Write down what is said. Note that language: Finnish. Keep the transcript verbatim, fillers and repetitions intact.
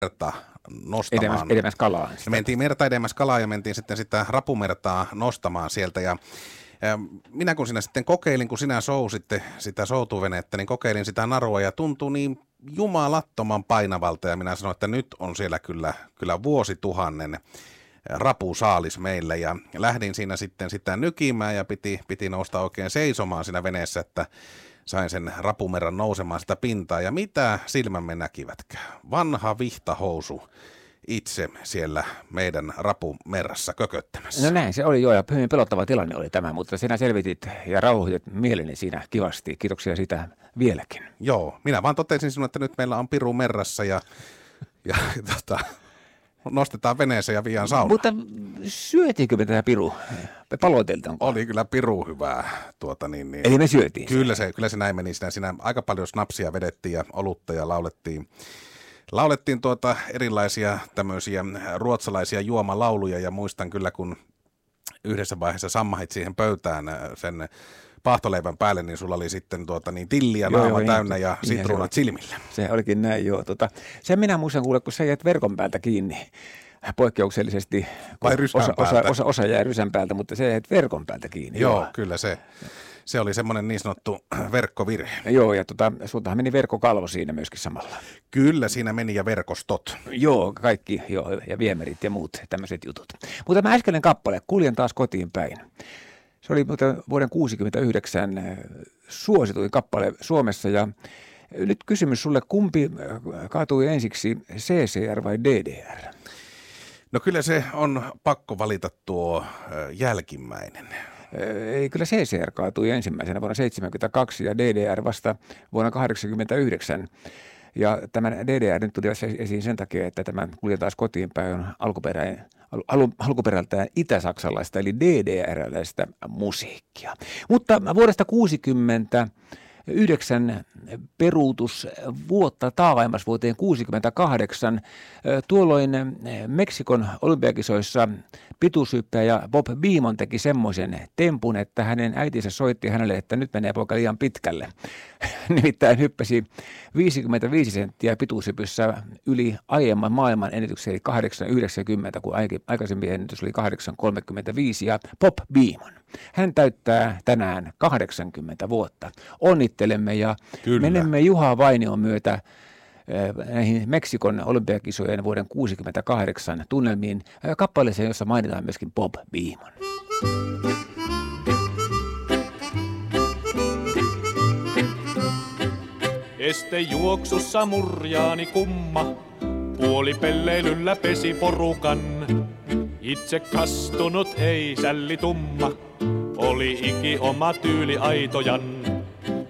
merta nostamaan. Edemmäs, edemmäs kalaa. Mentiin merta edemmäs kalaa ja mentiin sitten sitä rapumertaa nostamaan sieltä ja Ja minä kun sinä sitten kokeilin, kun sinä sousitte sitä soutuvenettä, niin kokeilin sitä narua ja tuntui niin jumalattoman painavalta ja minä sanoin, että nyt on siellä kyllä, kyllä vuosituhannen rapusaalis meillä ja lähdin siinä sitten sitä nykimään ja piti, piti nousta oikein seisomaan siinä veneessä, että sain sen rapumerran nousemaan sitä pintaa ja mitä silmämme näkivätkään. Vanha vihtahousu itse siellä meidän rapumerrassa kököttämässä. No näin se oli joo ja hyvin pelottava tilanne oli tämä, mutta sinä selvitit ja rauhoitit mieleni siinä kivasti. Kiitoksia sitä vieläkin. Joo, minä vaan totesin sinulle, että nyt meillä on piru merrassa ja, ja tota, nostetaan veneeseen ja viian saunaan. Mutta syötiinkö me tätä piru? Paloiteltaanko? Oli kyllä piru hyvää. Tuota, niin, niin. Eli me syötiin Kyllä se, kyllä se näin meni. Siinä, siinä aika paljon snapsia vedettiin ja olutta ja laulettiin. Laulettiin tuota erilaisia tämmöisiä ruotsalaisia juomalauluja ja muistan kyllä, kun yhdessä vaiheessa sammahit siihen pöytään sen paahtoleivän päälle, niin sulla oli sitten tuota niin tilliä joo, naama joo, täynnä niin, ja niin, sitruunat se silmillä. Se olikin näin, joo. Tota, sen minä muistan kuule, kun sä jäät verkon päältä kiinni poikkeuksellisesti. Vai rysän osa, päältä? Osa, osa, osa jäi rysän päältä, mutta se jäät verkon päältä kiinni. Joo, joo. Kyllä se. Se oli semmoinen niin sanottu verkkovirhe. Joo, ja tota, sultahan meni verkkokalvo siinä myöskin samalla. Kyllä, siinä meni ja verkostot. Joo, kaikki, joo, ja viemerit ja muut tämmöiset jutut. Mutta tämä äskeinen kappale, Kuljen taas kotiin päin. Se oli vuoden kuusikymmentäyhdeksän suosituin kappale Suomessa, ja nyt kysymys sulle, kumpi kaatui ensiksi, C C R vai D D R? No kyllä se on pakko valita tuo jälkimmäinen. Ei, kyllä C C R kaatui ensimmäisenä vuonna seitsemänkymmentäkaksi ja D D R vasta vuonna kahdeksankymmentäyhdeksän. Ja tämän D D R nyt tuli esiin sen takia, että tämän Kuljen taas kotiin päin on alkuperäinen, al, alkuperältään itä-saksalaista eli D D R-läistä musiikkia. Mutta vuodesta kuusikymmentä yhdeksän peruutus vuotta taavaimmas vuoteen kuusikymmentäkahdeksan. Tuolloin Meksikon olympiakisoissa pituushyppäjä Bob Beamon teki semmoisen tempun, että hänen äitinsä soitti hänelle, että nyt menee poika liian pitkälle. Nimittäin hyppäsi viisikymmentäviisi senttiä pituushypyssä yli aiemman maailman ennätyksen, eli kahdeksan yhdeksänkymmentä, kun aikaisemmin ennätys oli kahdeksan kolmekymmentäviisi, ja Bob Beamon. Hän täyttää tänään kahdeksankymmentä vuotta. Onnittelemme ja Kyllä. menemme Juha Vainion myötä näihin Meksikon olympiakisojen vuoden kuusikymmentäkahdeksan tunnelmiin kappaleeseen, jossa mainitaan myöskin Bob Beamon. Este juoksussa murjaani kumma, puolipelleilyllä pesi porukan. Itse kastunut ei sälli tumma, oli iki oma tyyli aitojan.